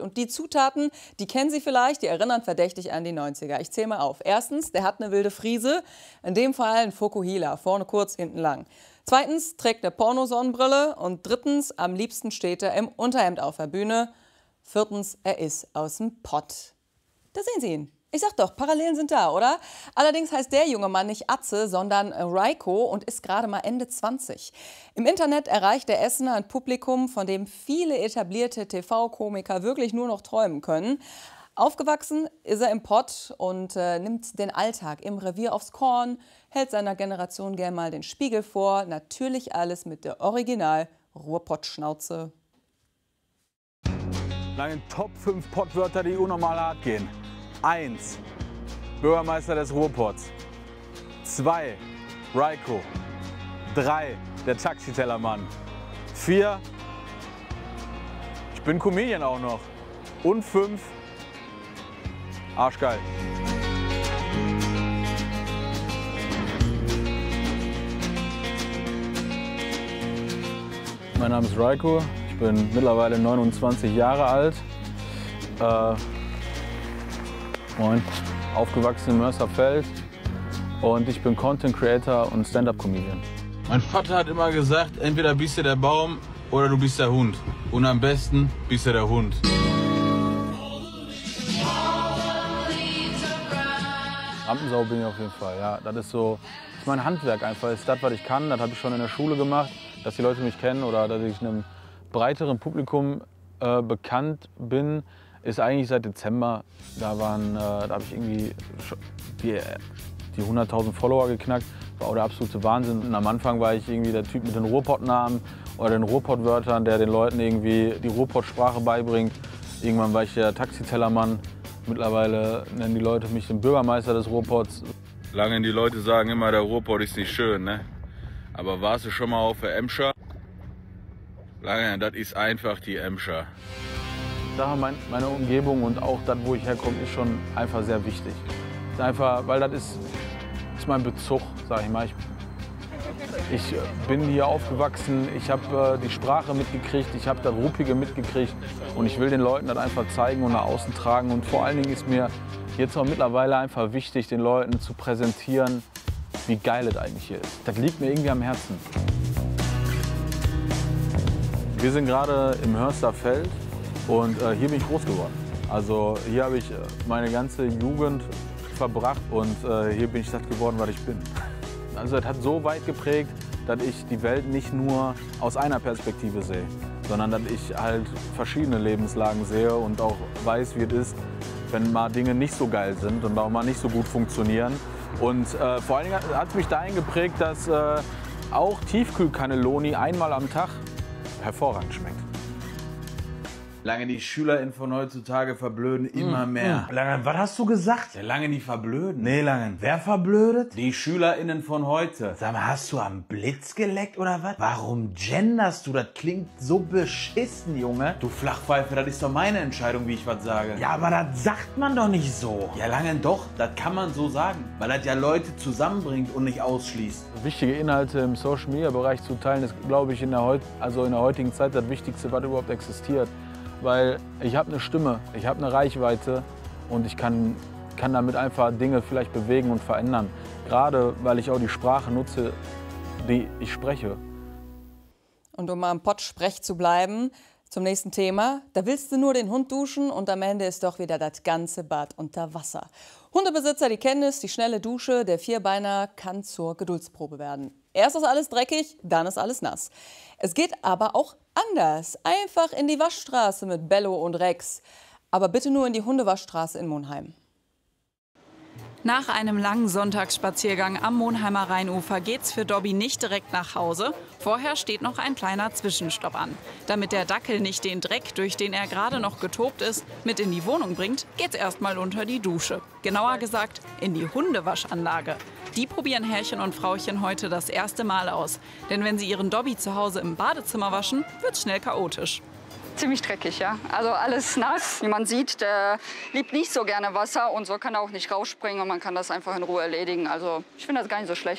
Und die Zutaten, die kennen Sie vielleicht, die erinnern verdächtig an die 90er. Ich zähle mal auf. Erstens, der hat eine wilde Frise, in dem Fall ein Fokuhila, vorne kurz, hinten lang. Zweitens, trägt eine Pornosonnenbrille. Und drittens, am liebsten steht er im Unterhemd auf der Bühne. Viertens, er ist aus dem Pott. Da sehen Sie ihn. Ich sag doch, Parallelen sind da, oder? Allerdings heißt der junge Mann nicht Atze, sondern Raiko und ist gerade mal Ende 20. Im Internet erreicht der Essener ein Publikum, von dem viele etablierte TV-Komiker wirklich nur noch träumen können. Aufgewachsen ist er im Pott und nimmt den Alltag im Revier aufs Korn, hält seiner Generation gern mal den Spiegel vor. Natürlich alles mit der Original-Ruhrpott-Schnauze. Lange Top 5 Pottwörter, die unnormal hart gehen. 1. Bürgermeister des Ruhrpots. 2. Raiko. 3. Der Taxitellermann. 4. Ich bin Comedian auch noch. Und 5. Arschgeil. Mein Name ist Raiko. Ich bin mittlerweile 29 Jahre alt. Moin. Aufgewachsen in Mörsterfeld und ich bin Content Creator und Stand-Up-Comedian. Mein Vater hat immer gesagt, entweder bist du der Baum oder du bist der Hund. Und am besten bist du der Hund. Rampensau bin ich auf jeden Fall, ja. Das ist so, das ist mein Handwerk einfach. Das ist das, was ich kann. Das habe ich schon in der Schule gemacht, dass die Leute mich kennen oder dass ich einem breiteren Publikum bekannt bin. Ist eigentlich seit Dezember, da habe ich irgendwie die 100.000 Follower geknackt. War auch der absolute Wahnsinn. Und am Anfang war ich irgendwie der Typ mit den Ruhrpottnamen oder den Ruhrpottwörtern, der den Leuten irgendwie die Ruhrpottsprache beibringt. Irgendwann war ich der Taxitellermann. Mittlerweile nennen die Leute mich den Bürgermeister des Ruhrpots. Lange die Leute sagen immer, der Ruhrpott ist nicht schön, ne? Aber warst du schon mal auf der Emscher? Lange, das ist einfach die Emscher. Ich sage, meine Umgebung und auch das, wo ich herkomme, ist schon einfach sehr wichtig. Ist einfach, weil das ist mein Bezug, sage ich mal. Ich bin hier aufgewachsen, ich habe die Sprache mitgekriegt, ich habe das Ruppige mitgekriegt und ich will den Leuten das einfach zeigen und nach außen tragen. Und vor allen Dingen ist mir jetzt auch mittlerweile einfach wichtig, den Leuten zu präsentieren, wie geil es eigentlich hier ist. Das liegt mir irgendwie am Herzen. Wir sind gerade im Hörsterfeld. Und hier bin ich groß geworden. Also hier habe ich meine ganze Jugend verbracht und hier bin ich das geworden, was ich bin. Also es hat so weit geprägt, dass ich die Welt nicht nur aus einer Perspektive sehe, sondern dass ich halt verschiedene Lebenslagen sehe und auch weiß, wie es ist, wenn mal Dinge nicht so geil sind und auch mal nicht so gut funktionieren. Und vor allen Dingen hat es mich dahin geprägt, dass auch Tiefkühlcannelloni einmal am Tag hervorragend schmeckt. Lange die SchülerInnen von heutzutage verblöden immer mehr. Langen, was hast du gesagt? Ja, Lange die verblöden. Nee, Langen, wer verblödet? Die SchülerInnen von heute. Sag mal, hast du am Blitz geleckt oder was? Warum genderst du? Das klingt so beschissen, Junge. Du Flachpfeife, das ist doch meine Entscheidung, wie ich was sage. Ja, aber das sagt man doch nicht so. Ja, Lange doch, das kann man so sagen. Weil das ja Leute zusammenbringt und nicht ausschließt. Wichtige Inhalte im Social-Media-Bereich zu teilen, ist, glaube ich, in der heutigen Zeit das Wichtigste, was überhaupt existiert. Weil ich habe eine Stimme, ich habe eine Reichweite und ich kann damit einfach Dinge vielleicht bewegen und verändern. Gerade weil ich auch die Sprache nutze, die ich spreche. Und um mal am Pott-Sprech zu bleiben, zum nächsten Thema. Da willst du nur den Hund duschen und am Ende ist doch wieder das ganze Bad unter Wasser. Hundebesitzer, die kennen es, die schnelle Dusche, der Vierbeiner kann zur Geduldsprobe werden. Erst ist alles dreckig, dann ist alles nass. Es geht aber auch anders. Einfach in die Waschstraße mit Bello und Rex. Aber bitte nur in die Hundewaschstraße in Monheim. Nach einem langen Sonntagsspaziergang am Monheimer Rheinufer geht's für Dobby nicht direkt nach Hause. Vorher steht noch ein kleiner Zwischenstopp an. Damit der Dackel nicht den Dreck, durch den er gerade noch getobt ist, mit in die Wohnung bringt, geht's erstmal unter die Dusche. Genauer gesagt in die Hundewaschanlage. Die probieren Herrchen und Frauchen heute das erste Mal aus. Denn wenn sie ihren Dobby zu Hause im Badezimmer waschen, wird's schnell chaotisch. Ziemlich dreckig, ja. Also alles nass. Wie man sieht, der liebt nicht so gerne Wasser und so kann er auch nicht rausspringen und man kann das einfach in Ruhe erledigen. Also ich finde das gar nicht so schlecht.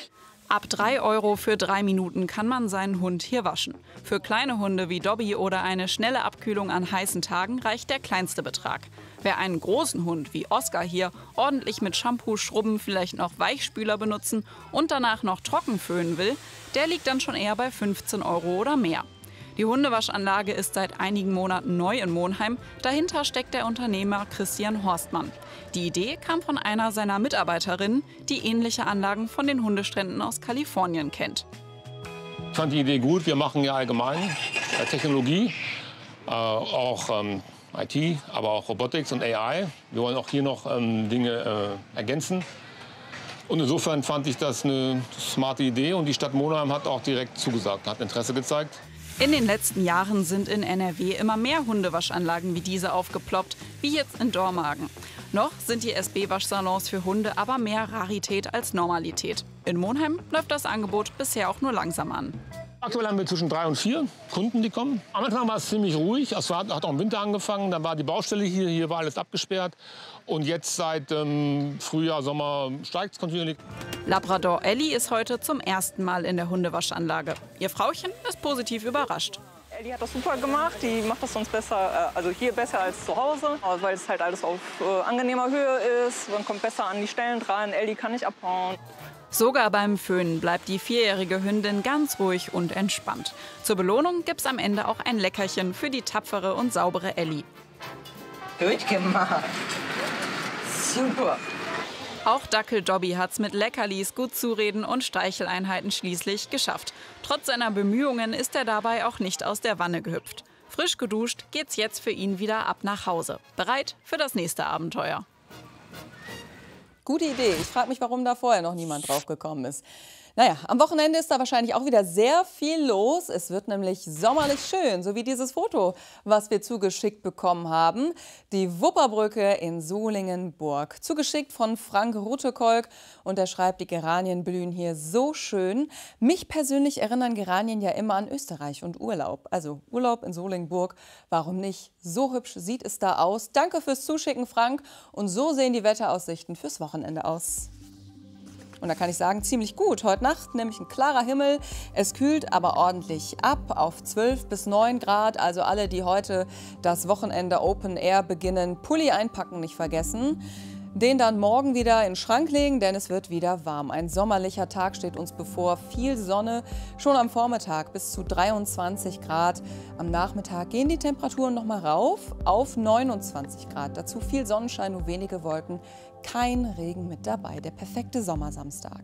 Ab 3 € für 3 Minuten kann man seinen Hund hier waschen. Für kleine Hunde wie Dobby oder eine schnelle Abkühlung an heißen Tagen reicht der kleinste Betrag. Wer einen großen Hund wie Oscar hier ordentlich mit Shampoo schrubben, vielleicht noch Weichspüler benutzen und danach noch trocken föhnen will, der liegt dann schon eher bei 15 € oder mehr. Die Hundewaschanlage ist seit einigen Monaten neu in Monheim. Dahinter steckt der Unternehmer Christian Horstmann. Die Idee kam von einer seiner Mitarbeiterinnen, die ähnliche Anlagen von den Hundestränden aus Kalifornien kennt. Ich fand die Idee gut. Wir machen ja allgemein Technologie, auch IT, aber auch Robotics und AI. Wir wollen auch hier noch Dinge ergänzen. Und insofern fand ich das eine smarte Idee. Und die Stadt Monheim hat auch direkt zugesagt, hat Interesse gezeigt. In den letzten Jahren sind in NRW immer mehr Hundewaschanlagen wie diese aufgeploppt, wie jetzt in Dormagen. Noch sind die SB-Waschsalons für Hunde aber mehr Rarität als Normalität. In Monheim läuft das Angebot bisher auch nur langsam an. Aktuell haben wir zwischen 3 und 4 Kunden, die kommen. Am Anfang war es ziemlich ruhig. Es hat auch im Winter angefangen. Dann war die Baustelle hier war alles abgesperrt. Und jetzt seit Frühjahr, Sommer steigt es kontinuierlich. Labrador Ellie ist heute zum ersten Mal in der Hundewaschanlage. Ihr Frauchen ist positiv überrascht. Ellie hat das super gemacht. Die macht das sonst besser, also hier besser als zu Hause, weil es halt alles auf angenehmer Höhe ist. Man kommt besser an die Stellen dran. Ellie kann nicht abhauen. Sogar beim Föhnen bleibt die 4-jährige Hündin ganz ruhig und entspannt. Zur Belohnung gibt's am Ende auch ein Leckerchen für die tapfere und saubere Ellie. Gut gemacht. Super. Auch Dackel Dobby hat's mit Leckerlis, gut zureden und Streicheleinheiten schließlich geschafft. Trotz seiner Bemühungen ist er dabei auch nicht aus der Wanne gehüpft. Frisch geduscht geht's jetzt für ihn wieder ab nach Hause. Bereit für das nächste Abenteuer. Gute Idee. Ich frage mich, warum da vorher noch niemand drauf gekommen ist. Naja, am Wochenende ist da wahrscheinlich auch wieder sehr viel los. Es wird nämlich sommerlich schön, so wie dieses Foto, was wir zugeschickt bekommen haben. Die Wupperbrücke in Solingenburg. Zugeschickt von Frank Rutekolk. Und er schreibt, die Geranien blühen hier so schön. Mich persönlich erinnern Geranien ja immer an Österreich und Urlaub. Also Urlaub in Solingenburg, warum nicht? So hübsch sieht es da aus. Danke fürs Zuschicken, Frank. Und so sehen die Wetteraussichten fürs Wochenende aus. Und da kann ich sagen, ziemlich gut. Heute Nacht nämlich ein klarer Himmel. Es kühlt aber ordentlich ab auf 12 bis 9 Grad. Also alle, die heute das Wochenende Open Air beginnen, Pulli einpacken nicht vergessen. Den dann morgen wieder in den Schrank legen, denn es wird wieder warm. Ein sommerlicher Tag steht uns bevor. Viel Sonne, schon am Vormittag bis zu 23 Grad. Am Nachmittag gehen die Temperaturen noch mal rauf auf 29 Grad. Dazu viel Sonnenschein, nur wenige Wolken. Kein Regen mit dabei. Der perfekte Sommersamstag.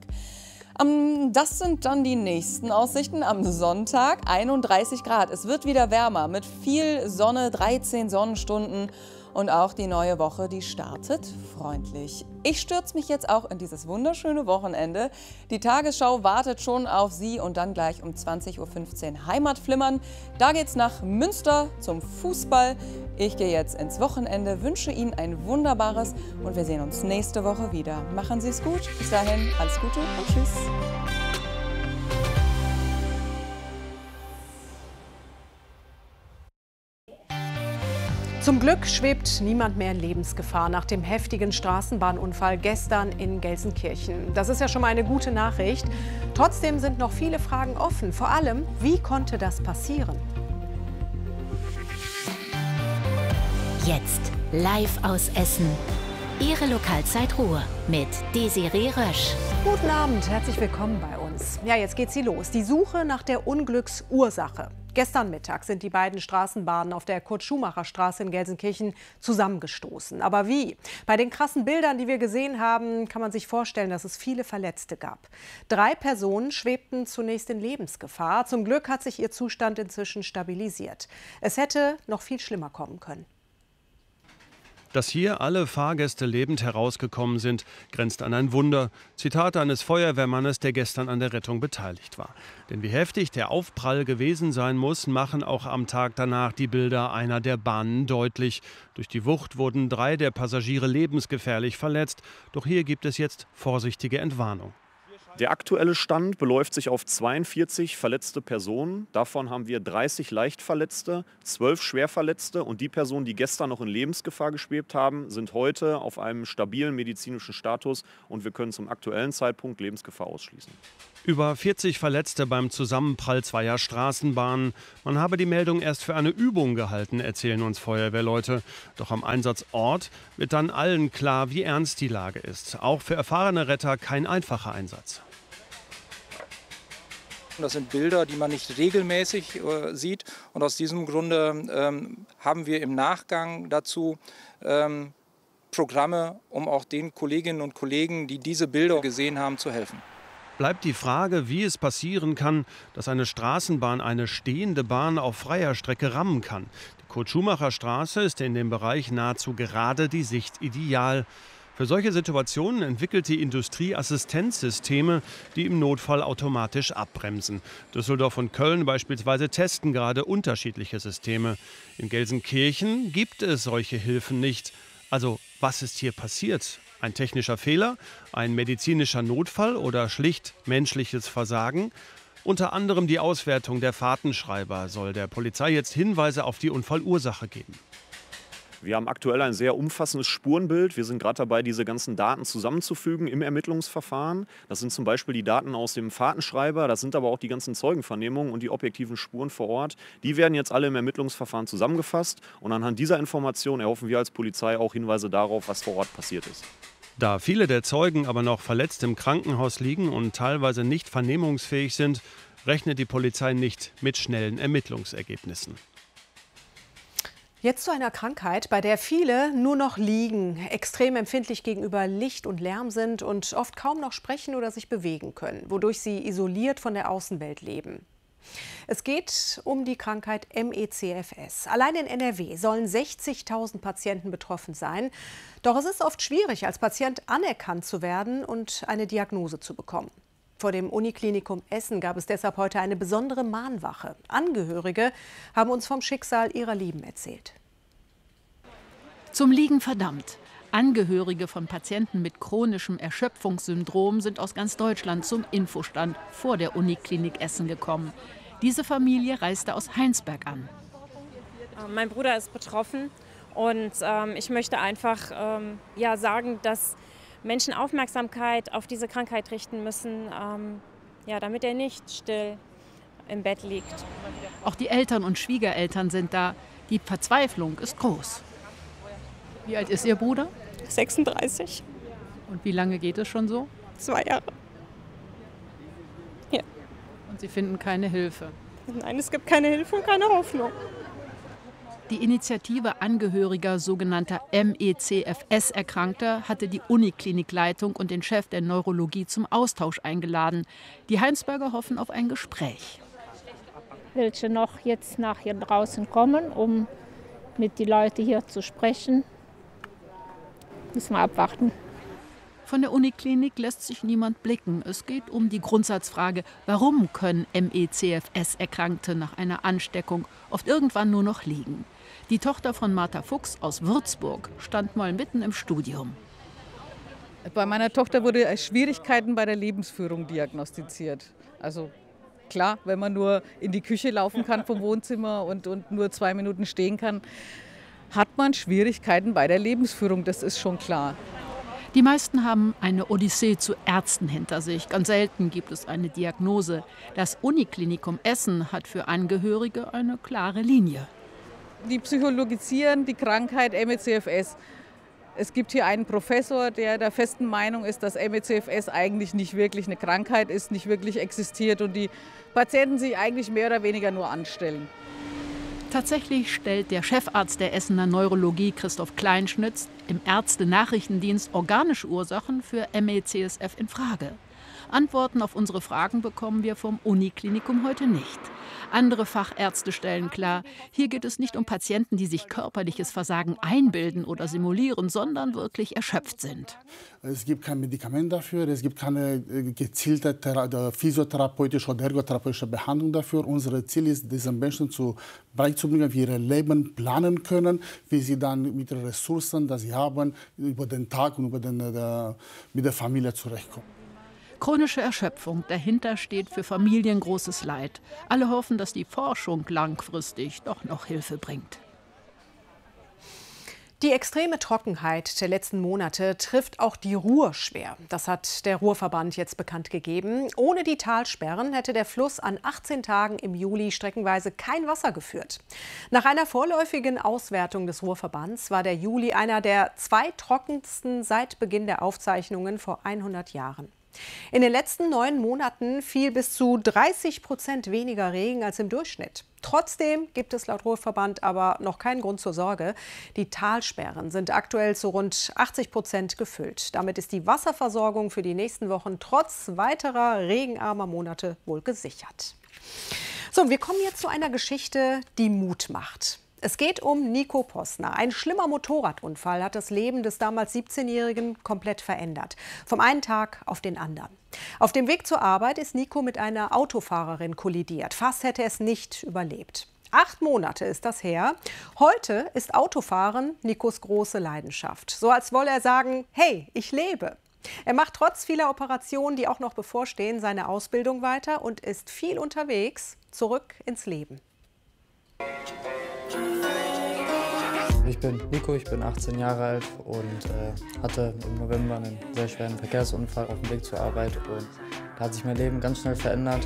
Das sind dann die nächsten Aussichten. Am Sonntag 31 Grad. Es wird wieder wärmer mit viel Sonne, 13 Sonnenstunden. Und auch die neue Woche, die startet freundlich. Ich stürze mich jetzt auch in dieses wunderschöne Wochenende. Die Tagesschau wartet schon auf Sie und dann gleich um 20:15 Uhr Heimatflimmern. Da geht's nach Münster zum Fußball. Ich gehe jetzt ins Wochenende, wünsche Ihnen ein wunderbares und wir sehen uns nächste Woche wieder. Machen Sie es gut. Bis dahin, alles Gute und tschüss. Zum Glück schwebt niemand mehr in Lebensgefahr nach dem heftigen Straßenbahnunfall gestern in Gelsenkirchen. Das ist ja schon mal eine gute Nachricht. Trotzdem sind noch viele Fragen offen. Vor allem, wie konnte das passieren? Jetzt live aus Essen. Ihre Lokalzeit Ruhr mit Desiree Rösch. Guten Abend, herzlich willkommen bei uns. Ja, jetzt geht sie los. Die Suche nach der Unglücksursache. Gestern Mittag sind die beiden Straßenbahnen auf der Kurt-Schumacher-Straße in Gelsenkirchen zusammengestoßen. Aber wie? Bei den krassen Bildern, die wir gesehen haben, kann man sich vorstellen, dass es viele Verletzte gab. 3 Personen schwebten zunächst in Lebensgefahr. Zum Glück hat sich ihr Zustand inzwischen stabilisiert. Es hätte noch viel schlimmer kommen können. Dass hier alle Fahrgäste lebend herausgekommen sind, grenzt an ein Wunder. Zitat eines Feuerwehrmannes, der gestern an der Rettung beteiligt war. Denn wie heftig der Aufprall gewesen sein muss, machen auch am Tag danach die Bilder einer der Bahnen deutlich. Durch die Wucht wurden 3 der Passagiere lebensgefährlich verletzt. Doch hier gibt es jetzt vorsichtige Entwarnung. Der aktuelle Stand beläuft sich auf 42 verletzte Personen. Davon haben wir 30 Leichtverletzte, 12 Schwerverletzte. Und die Personen, die gestern noch in Lebensgefahr geschwebt haben, sind heute auf einem stabilen medizinischen Status. Und wir können zum aktuellen Zeitpunkt Lebensgefahr ausschließen. Über 40 Verletzte beim Zusammenprall zweier Straßenbahnen. Man habe die Meldung erst für eine Übung gehalten, erzählen uns Feuerwehrleute. Doch am Einsatzort wird dann allen klar, wie ernst die Lage ist. Auch für erfahrene Retter kein einfacher Einsatz. Das sind Bilder, die man nicht regelmäßig sieht. Und aus diesem Grunde haben wir im Nachgang dazu Programme, um auch den Kolleginnen und Kollegen, die diese Bilder gesehen haben, zu helfen. Bleibt die Frage, wie es passieren kann, dass eine Straßenbahn eine stehende Bahn auf freier Strecke rammen kann. Die Kurt-Schumacher-Straße ist in dem Bereich nahezu gerade die Sicht ideal. Für solche Situationen entwickelt die Industrie Assistenzsysteme, die im Notfall automatisch abbremsen. Düsseldorf und Köln beispielsweise testen gerade unterschiedliche Systeme. In Gelsenkirchen gibt es solche Hilfen nicht. Also, was ist hier passiert? Ein technischer Fehler, ein medizinischer Notfall oder schlicht menschliches Versagen? Unter anderem die Auswertung der Fahrtenschreiber soll der Polizei jetzt Hinweise auf die Unfallursache geben. Wir haben aktuell ein sehr umfassendes Spurenbild. Wir sind gerade dabei, diese ganzen Daten zusammenzufügen im Ermittlungsverfahren. Das sind zum Beispiel die Daten aus dem Fahrtenschreiber, das sind aber auch die ganzen Zeugenvernehmungen und die objektiven Spuren vor Ort. Die werden jetzt alle im Ermittlungsverfahren zusammengefasst und anhand dieser Information erhoffen wir als Polizei auch Hinweise darauf, was vor Ort passiert ist. Da viele der Zeugen aber noch verletzt im Krankenhaus liegen und teilweise nicht vernehmungsfähig sind, rechnet die Polizei nicht mit schnellen Ermittlungsergebnissen. Jetzt zu einer Krankheit, bei der viele nur noch liegen, extrem empfindlich gegenüber Licht und Lärm sind und oft kaum noch sprechen oder sich bewegen können, wodurch sie isoliert von der Außenwelt leben. Es geht um die Krankheit ME/CFS. Allein in NRW sollen 60.000 Patienten betroffen sein. Doch es ist oft schwierig, als Patient anerkannt zu werden und eine Diagnose zu bekommen. Vor dem Uniklinikum Essen gab es deshalb heute eine besondere Mahnwache. Angehörige haben uns vom Schicksal ihrer Lieben erzählt. Zum Liegen verdammt. Angehörige von Patienten mit chronischem Erschöpfungssyndrom sind aus ganz Deutschland zum Infostand vor der Uniklinik Essen gekommen. Diese Familie reiste aus Heinsberg an. Mein Bruder ist betroffen und ich möchte einfach sagen, dass Menschen Aufmerksamkeit auf diese Krankheit richten müssen, damit er nicht still im Bett liegt. Auch die Eltern und Schwiegereltern sind da. Die Verzweiflung ist groß. Wie alt ist Ihr Bruder? 36. Und wie lange geht es schon so? 2 Jahre. Ja. Und Sie finden keine Hilfe? Nein, es gibt keine Hilfe und keine Hoffnung. Die Initiative Angehöriger sogenannter ME/CFS-Erkrankter hatte die Uniklinikleitung und den Chef der Neurologie zum Austausch eingeladen. Die Heinsberger hoffen auf ein Gespräch. Welche noch jetzt nachher draußen kommen, um mit den Leuten hier zu sprechen, müssen wir abwarten. Von der Uniklinik lässt sich niemand blicken. Es geht um die Grundsatzfrage, warum können ME/CFS-Erkrankte nach einer Ansteckung oft irgendwann nur noch liegen? Die Tochter von Martha Fuchs aus Würzburg stand mal mitten im Studium. Bei meiner Tochter wurde Schwierigkeiten bei der Lebensführung diagnostiziert. Also klar, wenn man nur in die Küche laufen kann vom Wohnzimmer und nur 2 Minuten stehen kann, hat man Schwierigkeiten bei der Lebensführung, das ist schon klar. Die meisten haben eine Odyssee zu Ärzten hinter sich. Ganz selten gibt es eine Diagnose. Das Uniklinikum Essen hat für Angehörige eine klare Linie. Die psychologisieren die Krankheit ME/CFS. Es gibt hier einen Professor, der der festen Meinung ist, dass ME/CFS eigentlich nicht wirklich eine Krankheit ist, nicht wirklich existiert und die Patienten sich eigentlich mehr oder weniger nur anstellen. Tatsächlich stellt der Chefarzt der Essener Neurologie, Christoph Kleinschnitz, im Ärzte-Nachrichtendienst organische Ursachen für ME/CSF in Frage. Antworten auf unsere Fragen bekommen wir vom Uniklinikum heute nicht. Andere Fachärzte stellen klar, hier geht es nicht um Patienten, die sich körperliches Versagen einbilden oder simulieren, sondern wirklich erschöpft sind. Es gibt kein Medikament dafür, es gibt keine gezielte physiotherapeutische oder ergotherapeutische Behandlung dafür. Unser Ziel ist, diesen Menschen beizubringen, wie ihre Leben planen können, wie sie dann mit den Ressourcen, die sie haben, über den Tag und mit der Familie zurechtkommen. Chronische Erschöpfung, dahinter steht für Familien großes Leid. Alle hoffen, dass die Forschung langfristig doch noch Hilfe bringt. Die extreme Trockenheit der letzten Monate trifft auch die Ruhr schwer. Das hat der Ruhrverband jetzt bekannt gegeben. Ohne die Talsperren hätte der Fluss an 18 Tagen im Juli streckenweise kein Wasser geführt. Nach einer vorläufigen Auswertung des Ruhrverbands war der Juli einer der zweittrockensten seit Beginn der Aufzeichnungen vor 100 Jahren. In den letzten 9 Monaten fiel bis zu 30% weniger Regen als im Durchschnitt. Trotzdem gibt es laut Ruhrverband aber noch keinen Grund zur Sorge. Die Talsperren sind aktuell zu rund 80% gefüllt. Damit ist die Wasserversorgung für die nächsten Wochen trotz weiterer regenarmer Monate wohl gesichert. So, wir kommen jetzt zu einer Geschichte, die Mut macht. Es geht um Nico Posner. Ein schlimmer Motorradunfall hat das Leben des damals 17-Jährigen komplett verändert. Vom einen Tag auf den anderen. Auf dem Weg zur Arbeit ist Nico mit einer Autofahrerin kollidiert. Fast hätte er es nicht überlebt. 8 Monate ist das her. Heute ist Autofahren Nikos große Leidenschaft. So als wolle er sagen, hey, ich lebe. Er macht trotz vieler Operationen, die auch noch bevorstehen, seine Ausbildung weiter und ist viel unterwegs, zurück ins Leben. Ich bin Nico, ich bin 18 Jahre alt und hatte im November einen sehr schweren Verkehrsunfall auf dem Weg zur Arbeit und da hat sich mein Leben ganz schnell verändert.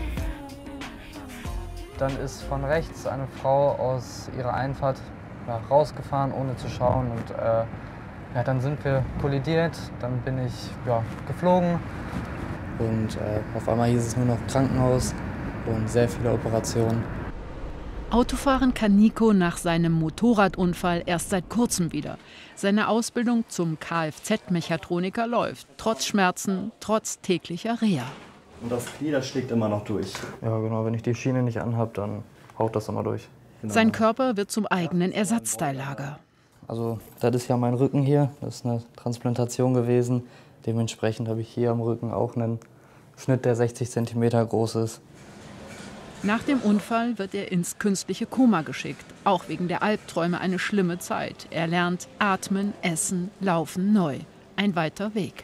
Dann ist von rechts eine Frau aus ihrer Einfahrt rausgefahren, ohne zu schauen und dann sind wir kollidiert, dann bin ich geflogen und auf einmal hieß es nur noch Krankenhaus und sehr viele Operationen. Autofahren kann Nico nach seinem Motorradunfall erst seit kurzem wieder. Seine Ausbildung zum Kfz-Mechatroniker läuft, trotz Schmerzen, trotz täglicher Reha. Und das Knie, das schlägt immer noch durch. Ja genau, wenn ich die Schiene nicht anhab, dann haut das immer durch. Genau. Sein Körper wird zum eigenen Ersatzteillager. Also das ist ja mein Rücken hier, das ist eine Transplantation gewesen. Dementsprechend habe ich hier am Rücken auch einen Schnitt, der 60 cm groß ist. Nach dem Unfall wird er ins künstliche Koma geschickt. Auch wegen der Albträume eine schlimme Zeit. Er lernt atmen, essen, laufen neu. Ein weiter Weg.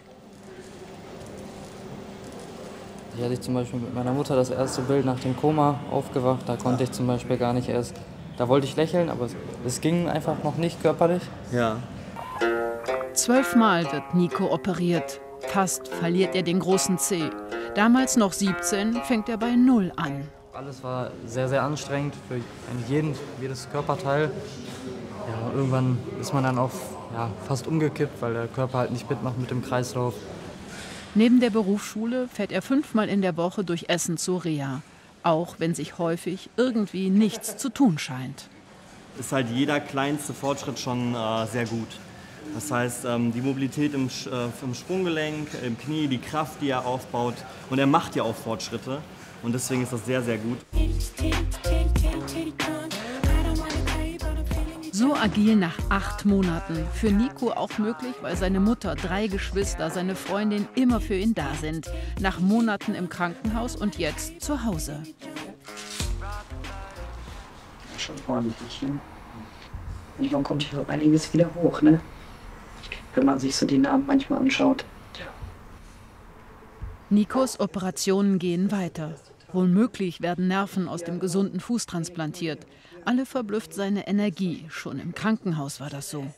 Hier hatte ich zum Beispiel mit meiner Mutter das erste Bild nach dem Koma aufgewacht. Da konnte ich zum Beispiel gar nicht erst. Da wollte ich lächeln, aber es ging einfach noch nicht körperlich. Ja. 12 Mal wird Nico operiert. Fast verliert er den großen Zeh. Damals noch 17, fängt er bei 0 an. Alles war sehr, sehr anstrengend für jedes Körperteil. Ja, irgendwann ist man dann auch fast umgekippt, weil der Körper halt nicht mitmacht mit dem Kreislauf. Neben der Berufsschule fährt er 5-mal in der Woche durch Essen zur Reha. Auch wenn sich häufig irgendwie nichts zu tun scheint. Ist halt jeder kleinste Fortschritt schon sehr gut. Das heißt, die Mobilität im Sprunggelenk, im Knie, die Kraft, die er aufbaut. Und er macht ja auch Fortschritte. Und deswegen ist das sehr, sehr gut. So agil nach 8 Monaten. Für Nico auch möglich, weil seine Mutter, 3 Geschwister, seine Freundin immer für ihn da sind. Nach Monaten im Krankenhaus und jetzt zu Hause. Schon ordentlich, ne? Manchmal kommt hier einiges wieder hoch, ne? Wenn man sich so die Namen manchmal anschaut. Nikos Operationen gehen weiter. Womöglich werden Nerven aus dem gesunden Fuß transplantiert. Alle verblüfft seine Energie. Schon im Krankenhaus war das so.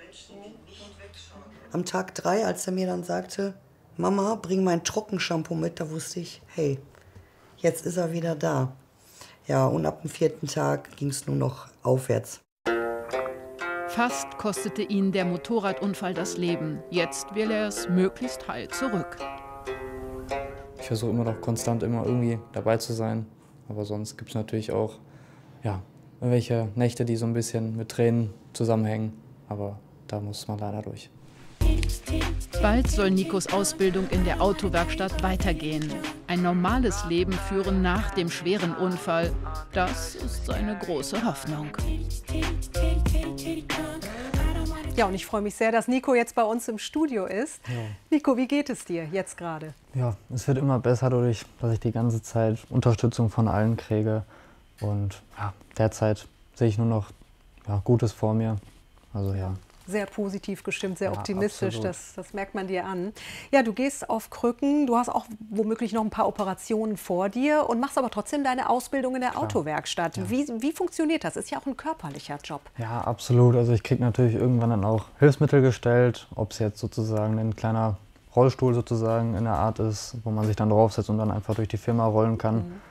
Am Tag 3, als er mir dann sagte, Mama, bring mein Trockenshampoo mit, da wusste ich, hey, jetzt ist er wieder da. Ja, und ab dem 4. Tag ging es nur noch aufwärts. Fast kostete ihn der Motorradunfall das Leben. Jetzt will er es möglichst heil zurück. Ich versuche immer noch konstant irgendwie dabei zu sein. Aber sonst gibt es natürlich auch irgendwelche Nächte, die so ein bisschen mit Tränen zusammenhängen. Aber da muss man leider durch. Bald soll Nikos Ausbildung in der Autowerkstatt weitergehen. Ein normales Leben führen nach dem schweren Unfall, das ist seine große Hoffnung. Ja, und ich freue mich sehr, dass Nico jetzt bei uns im Studio ist. Ja. Nico, wie geht es dir jetzt gerade? Ja, es wird immer besser dadurch, dass ich die ganze Zeit Unterstützung von allen kriege. Und derzeit sehe ich nur noch Gutes vor mir. Also ja. sehr positiv gestimmt, sehr optimistisch. Absolut. Das merkt man dir an. Ja, du gehst auf Krücken, du hast auch womöglich noch ein paar Operationen vor dir und machst aber trotzdem deine Ausbildung in der Autowerkstatt. Ja. Wie funktioniert das? Ist ja auch ein körperlicher Job. Ja, absolut. Also ich kriege natürlich irgendwann dann auch Hilfsmittel gestellt, ob es jetzt sozusagen ein kleiner Rollstuhl sozusagen in der Art ist, wo man sich dann draufsetzt und dann einfach durch die Firma rollen kann.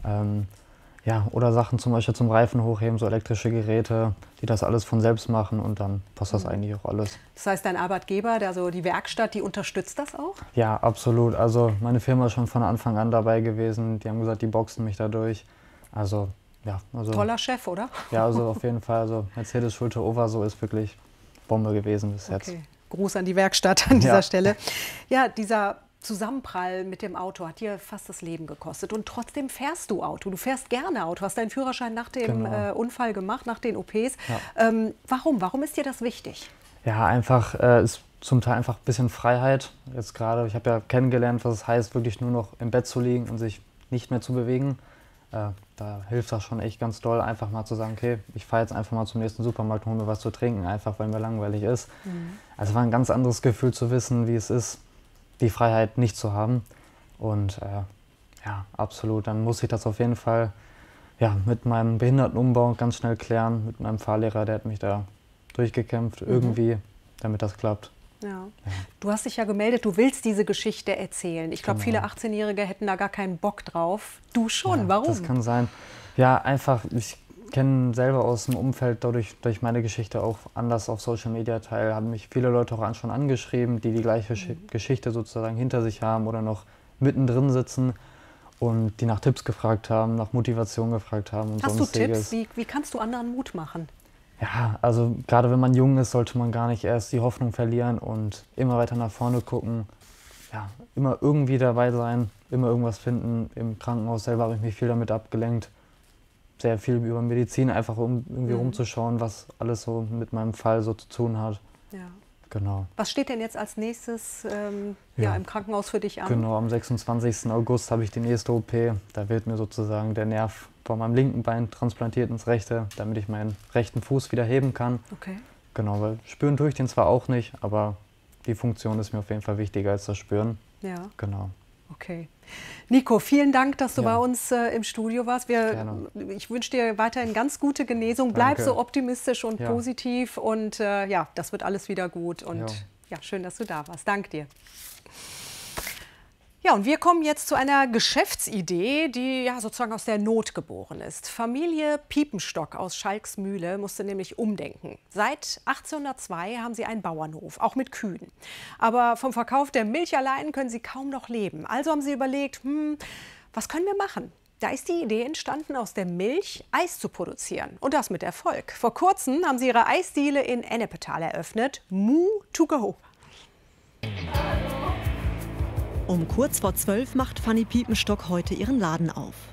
Ja, oder Sachen zum Beispiel zum Reifen hochheben, so elektrische Geräte, die das alles von selbst machen und dann passt das eigentlich auch alles. Das heißt, dein Arbeitgeber, also die Werkstatt, die unterstützt das auch? Ja, absolut. Also meine Firma ist schon von Anfang an dabei gewesen. Die haben gesagt, die boxen mich dadurch. Also, ja. Also, toller Chef, oder? Ja, also auf jeden Fall. Also Mercedes Schulte-Over, so ist wirklich Bombe gewesen bis jetzt. Okay. Gruß an die Werkstatt an dieser Stelle. Ja, dieser Zusammenprall mit dem Auto hat dir fast das Leben gekostet und trotzdem fährst du Auto. Du fährst gerne Auto, hast deinen Führerschein nach dem Unfall gemacht, nach den OPs. Ja. Warum ist dir das wichtig? Ja, einfach ist zum Teil einfach ein bisschen Freiheit. Jetzt gerade, ich habe ja kennengelernt, was es heißt, wirklich nur noch im Bett zu liegen und sich nicht mehr zu bewegen. Da hilft das schon echt ganz doll, einfach mal zu sagen, okay, ich fahre jetzt einfach mal zum nächsten Supermarkt und hole mir was zu trinken, einfach weil mir langweilig ist. Also war ein ganz anderes Gefühl zu wissen, wie es ist, die Freiheit nicht zu haben. Und ja, absolut, dann muss ich das auf jeden Fall mit meinem Behindertenumbau ganz schnell klären, mit meinem Fahrlehrer, der hat mich da durchgekämpft, irgendwie, damit das klappt. Ja. Du hast dich ja gemeldet, du willst diese Geschichte erzählen. Ich glaube, viele 18-Jährige hätten da gar keinen Bock drauf. Du schon, warum? Das kann sein. Ja, einfach, ich kenne selber aus dem Umfeld durch meine Geschichte auch anders auf Social Media teil, haben mich viele Leute auch schon angeschrieben, die gleiche Geschichte sozusagen hinter sich haben oder noch mittendrin sitzen und die nach Tipps gefragt haben, nach Motivation gefragt haben. Und hast du Tipps? Wie kannst du anderen Mut machen? Ja, also gerade wenn man jung ist, sollte man gar nicht erst die Hoffnung verlieren und immer weiter nach vorne gucken. Ja, immer irgendwie dabei sein, immer irgendwas finden. Im Krankenhaus selber habe ich mich viel damit abgelenkt. Sehr viel über Medizin, einfach um irgendwie rumzuschauen, was alles so mit meinem Fall so zu tun hat. Ja. Genau. Was steht denn jetzt als nächstes im Krankenhaus für dich an? Genau, am 26. August habe ich die nächste OP. Da wird mir sozusagen der Nerv von meinem linken Bein transplantiert ins rechte, damit ich meinen rechten Fuß wieder heben kann. Okay. Genau, weil spüren tue ich den zwar auch nicht, aber die Funktion ist mir auf jeden Fall wichtiger als das Spüren. Ja. Genau. Okay. Nico, vielen Dank, dass du bei uns im Studio warst. Ich wünsche dir weiterhin ganz gute Genesung. Bleib so optimistisch und positiv und das wird alles wieder gut. Und schön, dass du da warst. Danke dir. Ja, und wir kommen jetzt zu einer Geschäftsidee, die sozusagen aus der Not geboren ist. Familie Piepenstock aus Schalksmühle musste nämlich umdenken. Seit 1802 haben sie einen Bauernhof, auch mit Kühen. Aber vom Verkauf der Milch allein können sie kaum noch leben. Also haben sie überlegt, was können wir machen? Da ist die Idee entstanden, aus der Milch Eis zu produzieren. Und das mit Erfolg. Vor kurzem haben sie ihre Eisdiele in Ennepetal eröffnet. Moo to go. Um kurz vor 12 macht Fanny Piepenstock heute ihren Laden auf.